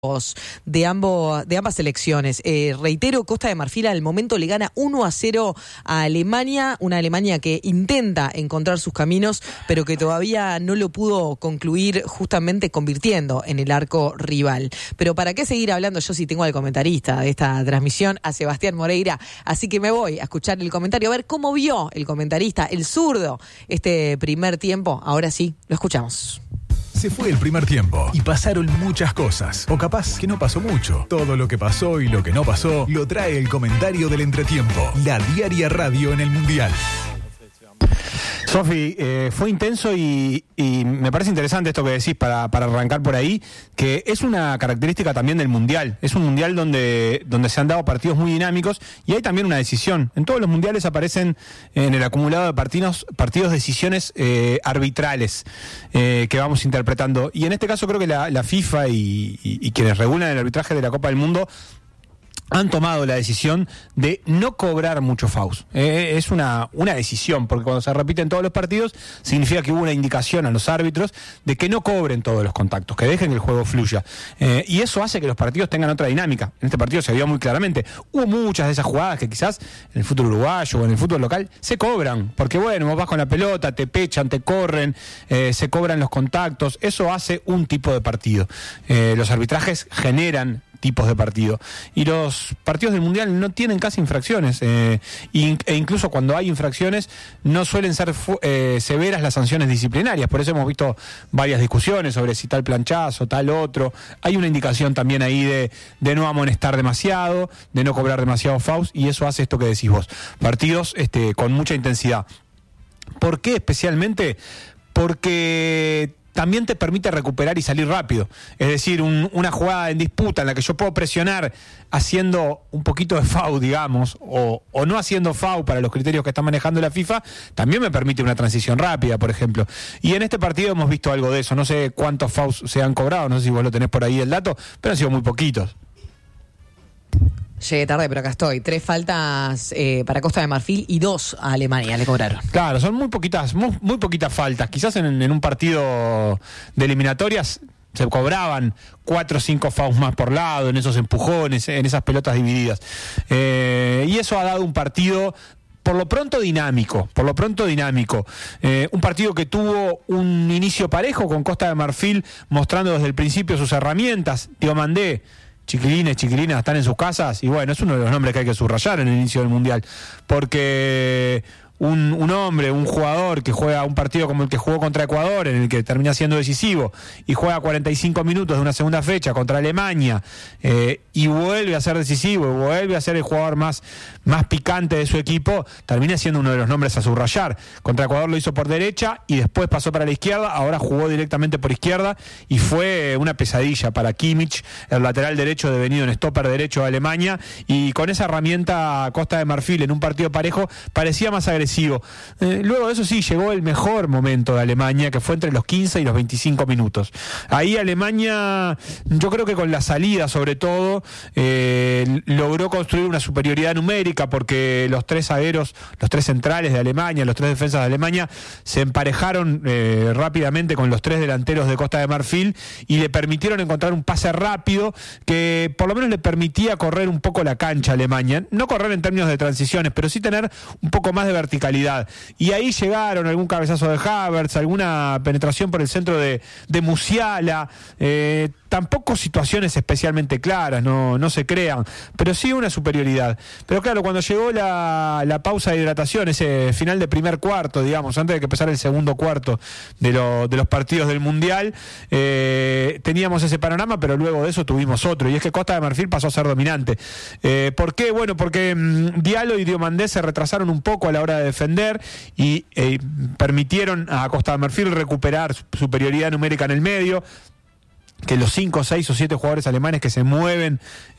de ambas selecciones. Reitero, Costa de Marfil al momento le gana 1-0 a Alemania, una Alemania que intenta encontrar sus caminos, pero que todavía no lo pudo concluir, justamente convirtiendo en el arco rival. Pero ¿para qué seguir hablando? Yo sí tengo al comentarista de esta transmisión, a Sebastián Moreira, así que me voy a escuchar el comentario, a ver cómo vio el comentarista, el zurdo, este primer tiempo. Ahora sí, lo escuchamos. Se fue el primer tiempo y pasaron muchas cosas. O capaz que no pasó mucho. Todo lo que pasó y lo que no pasó lo trae el comentario del entretiempo. La diaria radio en el Mundial. Sofi, fue intenso y me parece interesante esto que decís para arrancar por ahí, que es una característica también del Mundial. Es un Mundial donde se han dado partidos muy dinámicos y hay también una decisión. En todos los Mundiales aparecen en el acumulado de partidos decisiones arbitrales que vamos interpretando. Y en este caso creo que la FIFA y quienes regulan el arbitraje de la Copa del Mundo han tomado la decisión de no cobrar mucho fouls. Es una decisión, porque cuando se repiten todos los partidos, significa que hubo una indicación a los árbitros de que no cobren todos los contactos, que dejen que el juego fluya. Y eso hace que los partidos tengan otra dinámica. En este partido se vio muy claramente. Hubo muchas de esas jugadas que quizás en el fútbol uruguayo o en el fútbol local se cobran, porque bueno, vos vas con la pelota, te pechan, te corren, se cobran los contactos. Eso hace un tipo de partido. Los arbitrajes generan tipos de partido. Y los partidos del Mundial no tienen casi infracciones. E incluso cuando hay infracciones no suelen ser severas las sanciones disciplinarias. Por eso hemos visto varias discusiones sobre si tal planchazo, tal otro. Hay una indicación también ahí de no amonestar demasiado, de no cobrar demasiado fouls, y eso hace esto que decís vos. Partidos con mucha intensidad. ¿Por qué especialmente? Porque también te permite recuperar y salir rápido. Es decir, una jugada en disputa en la que yo puedo presionar haciendo un poquito de foul, digamos, o no haciendo foul para los criterios que está manejando la FIFA, también me permite una transición rápida, por ejemplo. Y en este partido hemos visto algo de eso. No sé cuántos fouls se han cobrado, no sé si vos lo tenés por ahí el dato, pero han sido muy poquitos. Llegué tarde, pero acá estoy. 3 faltas para Costa de Marfil y 2 a Alemania le cobraron. Claro, son muy poquitas faltas. Quizás en un partido de eliminatorias se cobraban 4 o 5 fouls más por lado, en esos empujones, en esas pelotas divididas. Y eso ha dado un partido por lo pronto dinámico. Un partido que tuvo un inicio parejo, con Costa de Marfil mostrando desde el principio sus herramientas. Diomandé, chiquilines, chiquilinas, están en sus casas, y bueno, es uno de los nombres que hay que subrayar en el inicio del Mundial, porque un jugador que juega un partido como el que jugó contra Ecuador, en el que termina siendo decisivo, y juega 45 minutos de una segunda fecha contra Alemania, y vuelve a ser decisivo, y vuelve a ser el jugador más picante de su equipo, termina siendo uno de los nombres a subrayar. Contra Ecuador lo hizo por derecha y después pasó para la izquierda, ahora jugó directamente por izquierda y fue una pesadilla para Kimmich, el lateral derecho devenido en stopper derecho de Alemania, y con esa herramienta Costa de Marfil en un partido parejo parecía más agresivo. Luego de eso sí, llegó el mejor momento de Alemania, que fue entre los 15 y los 25 minutos. Ahí Alemania, yo creo que con la salida sobre todo, logró construir una superioridad numérica, porque los 3 zagueros, los 3 centrales de Alemania, los 3 defensas de Alemania se emparejaron rápidamente con los 3 delanteros de Costa de Marfil y le permitieron encontrar un pase rápido que por lo menos le permitía correr un poco la cancha a Alemania. No correr en términos de transiciones, pero sí tener un poco más de verticalidad. Y ahí llegaron algún cabezazo de Havertz, alguna penetración por el centro de Musiala, tampoco situaciones especialmente claras, no se crean, pero sí una superioridad. Pero claro, cuando llegó la pausa de hidratación, ese final de primer cuarto, digamos, antes de que empezara el segundo cuarto de los partidos del Mundial, teníamos ese panorama, pero luego de eso tuvimos otro, y es que Costa de Marfil pasó a ser dominante. ¿Por qué? Bueno, porque Diallo y Diomandé se retrasaron un poco a la hora de defender y permitieron a Costa de Marfil recuperar superioridad numérica en el medio. que los 5, 6 o 7 jugadores alemanes que se mueven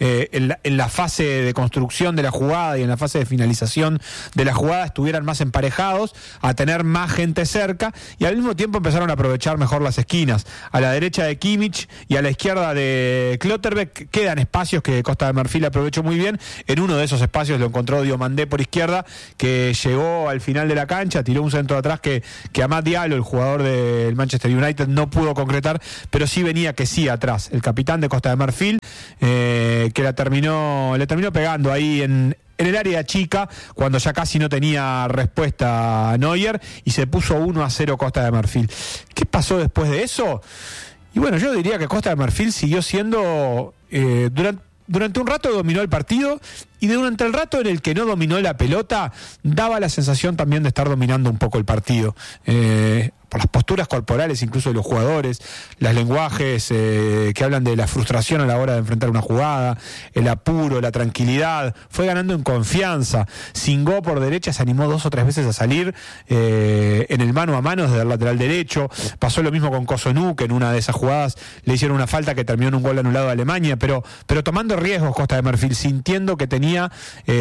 en la fase de construcción de la jugada y en la fase de finalización de la jugada estuvieran más emparejados, a tener más gente cerca, y al mismo tiempo empezaron a aprovechar mejor las esquinas. A la derecha de Kimmich y a la izquierda de Klotterbeck quedan espacios que Costa de Marfil aprovechó muy bien. En uno de esos espacios lo encontró Diomandé por izquierda, que llegó al final de la cancha, tiró un centro de atrás que Amad Diallo, el jugador del Manchester United, no pudo concretar, pero sí venía que Mesía atrás, el capitán de Costa de Marfil, que le terminó pegando ahí en el área chica, cuando ya casi no tenía respuesta a Neuer, y se puso 1-0 Costa de Marfil. ¿Qué pasó después de eso? Y bueno, yo diría que Costa de Marfil siguió siendo, durante un rato dominó el partido, y durante el rato en el que no dominó la pelota, daba la sensación también de estar dominando un poco el partido. Por las posturas corporales incluso de los jugadores, los lenguajes que hablan de la frustración a la hora de enfrentar una jugada, el apuro, la tranquilidad, fue ganando en confianza. Singó por derecha, se animó 2 o 3 veces a salir en el mano a mano desde el lateral derecho. Pasó lo mismo con Kosunu, que en una de esas jugadas le hicieron una falta que terminó en un gol anulado a Alemania, pero tomando riesgos Costa de Marfil, sintiendo que tenía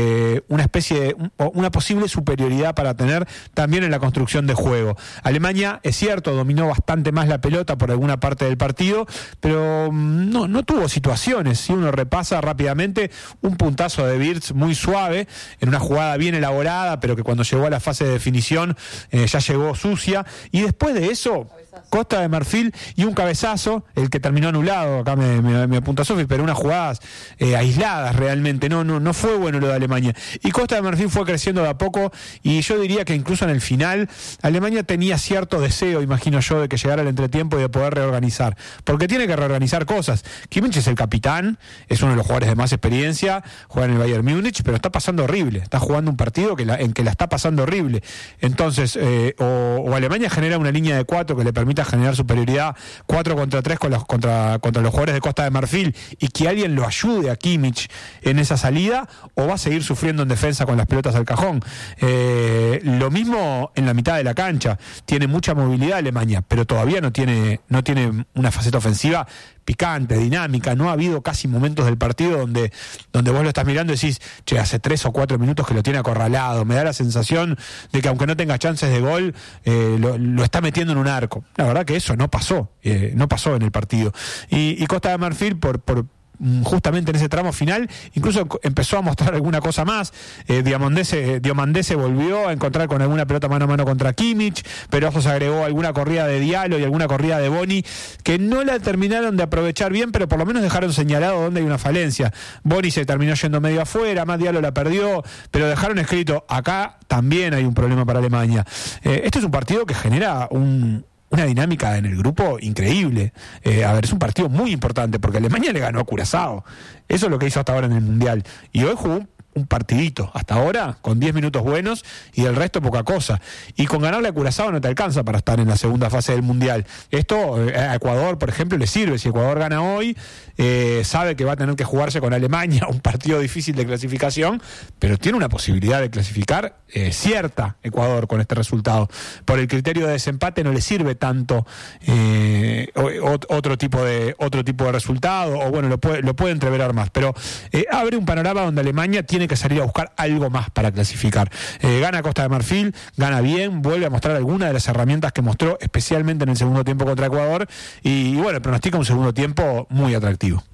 una posible superioridad para tener también en la construcción de juego. Alemania, es cierto, dominó bastante más la pelota por alguna parte del partido, pero no tuvo situaciones. Si uno repasa rápidamente, un puntazo de Wirtz muy suave, en una jugada bien elaborada, pero que cuando llegó a la fase de definición ya llegó sucia, y después de eso, Costa de Marfil y un cabezazo, el que terminó anulado, acá me apunta Sofi, pero unas jugadas aisladas realmente, no fue bueno lo de Alemania. Y Costa de Marfil fue creciendo de a poco, y yo diría que incluso en el final, Alemania tenía cierto deseo, imagino yo, de que llegara el entretiempo y de poder reorganizar, porque tiene que reorganizar cosas. Kimmich es el capitán, es uno de los jugadores de más experiencia, juega en el Bayern Múnich, pero está pasando horrible, está jugando un partido en que la está pasando horrible. Entonces, o Alemania genera una línea de 4 que le permita generar superioridad 4 contra 3 contra los jugadores de Costa de Marfil, y que alguien lo ayude a Kimmich en esa salida, o va a seguir sufriendo en defensa con las pelotas al cajón. Lo mismo en la mitad de la cancha, tiene mucha movilidad Alemania, pero todavía no tiene una faceta ofensiva picante, dinámica. No ha habido casi momentos del partido donde vos lo estás mirando y decís, che, hace 3 o 4 minutos que lo tiene acorralado. Me da la sensación de que aunque no tenga chances de gol, lo está metiendo en un arco. La verdad que eso no pasó en el partido. Y Costa de Marfil, justamente en ese tramo final, incluso empezó a mostrar alguna cosa más. Diomandé volvió a encontrar con alguna pelota mano a mano contra Kimmich, pero eso se agregó alguna corrida de Diallo y alguna corrida de Boni, que no la terminaron de aprovechar bien, pero por lo menos dejaron señalado dónde hay una falencia. Boni se terminó yendo medio afuera, más Diallo la perdió, pero dejaron escrito, acá también hay un problema para Alemania. Este es un partido que genera una dinámica en el grupo increíble. Es un partido muy importante, porque Alemania le ganó a Curazao. Eso es lo que hizo hasta ahora en el Mundial. Y hoy jugó un partidito, hasta ahora, con 10 minutos buenos, y el resto poca cosa. Y con ganarle a Curazao no te alcanza para estar en la segunda fase del Mundial. Esto a Ecuador, por ejemplo, le sirve. Si Ecuador gana hoy, sabe que va a tener que jugarse con Alemania, un partido difícil de clasificación, pero tiene una posibilidad de clasificar cierta Ecuador con este resultado. Por el criterio de desempate no le sirve tanto otro tipo de resultado, o bueno, lo puede entreverar más, pero abre un panorama donde Alemania tiene que salir a buscar algo más para clasificar. Gana Costa de Marfil, gana bien, vuelve a mostrar algunas de las herramientas que mostró especialmente en el segundo tiempo contra Ecuador, y bueno, pronostica un segundo tiempo muy atractivo.